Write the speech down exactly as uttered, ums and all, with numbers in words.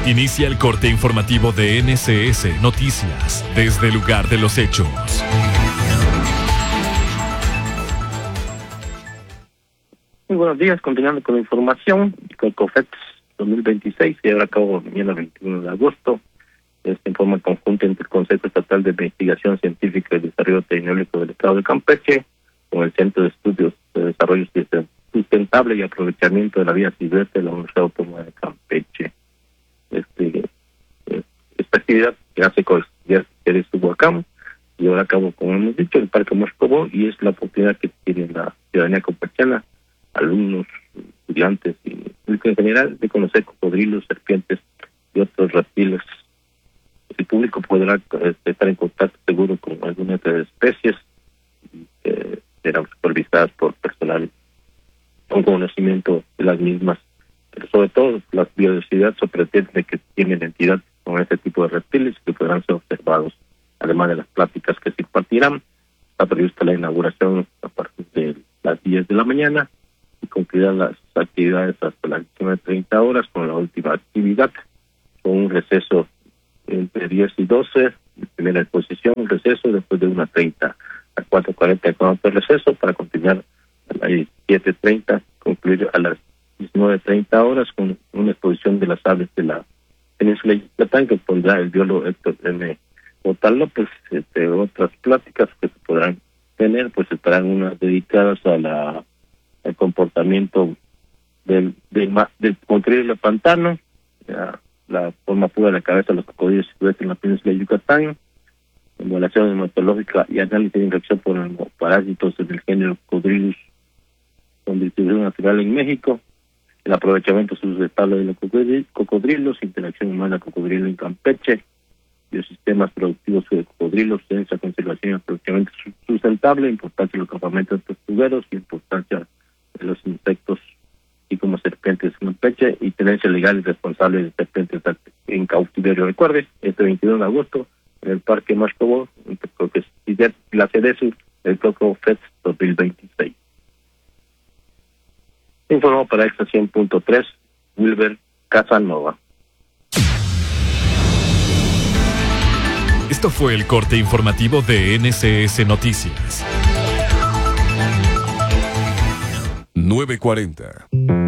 Inicia el corte informativo de N S S Noticias desde el lugar de los hechos. Muy buenos días, continuando con la información. Con COFETS dos mil veintiséis se llevará a cabo mañana veintiuno de agosto. Este informe conjunto entre el Consejo Estatal de Investigación Científica y Desarrollo Tecnológico del Estado de Campeche con el Centro de Estudios de Desarrollo Sustentable y Aprovechamiento de la Vida Silvestre de la Universidad Autónoma de Campeche. Este, esta actividad que hace con el Subuacam llevará a cabo, como hemos dicho, en el Parque Moscobó, y es la oportunidad que tiene la ciudadanía campechana, alumnos, estudiantes y público en general, de conocer cocodrilos, serpientes y otros reptiles. El público podrá este, estar en contacto seguro con algunas de las especies que eh, serán supervisadas por personal con conocimiento de las mismas, pero sobre todo la biodiversidad se pretende que tiene identidad con este tipo de reptiles que podrán ser observados, además de las pláticas que se impartirán. Está prevista la inauguración a partir de las diez de la mañana y concluirán las actividades hasta las diecinueve treinta horas con la última actividad, con un receso entre diez y doce, primera exposición, un receso, después de una treinta a cuatro cuarenta con otro receso, para continuar a las siete treinta, concluir a las diecinueve treinta horas con una exposición de las aves de la península de Yucatán que pondrá el biólogo Héctor M. Botal López. Entre otras pláticas que se podrán tener, pues estarán unas dedicadas a la al comportamiento del del, del cocodrilo pantano, ya, la forma pura de la cabeza de los cocodrilos silvestres en la península de Yucatán, evaluación hematológica y análisis de infección por parásitos en el género Cocodrilus con distribución natural en México, el aprovechamiento sustentable de los cocodrilos, interacción humana-cocodrilo en Campeche, biosistemas productivos de cocodrilos, ciencia, conservación y aprovechamiento sustentable, importancia de los campamentos tortugueros y importancia de los insectos y como serpientes en Campeche, y tenencia legal y responsable de serpientes en cautiverio. Recuerde, este veintiuno de agosto, en el Parque Moscobó, la sede sur del COFETS dos mil veintiséis. Informó para Extra cien punto tres, Wilber Casanova. Esto fue el corte informativo de N S S Noticias. nueve cuarenta.